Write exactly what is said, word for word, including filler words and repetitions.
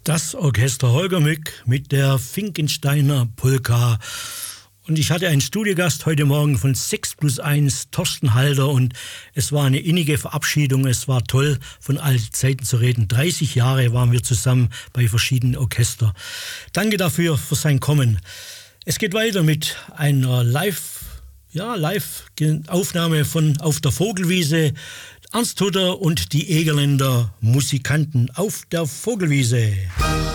Das Orchester Holger Mück mit der Finkensteiner Polka. Und ich hatte einen Studiogast heute Morgen von sechs plus eins, Thorsten Halder, und es war eine innige Verabschiedung. Es war toll, von alten Zeiten zu reden. dreißig Jahre waren wir zusammen bei verschiedenen Orchestern. Danke dafür, für sein Kommen. Es geht weiter mit einer Live, ja, Live-Aufnahme von Auf der Vogelwiese. Ernst Hutter und die Egerländer Musikanten auf der Vogelwiese.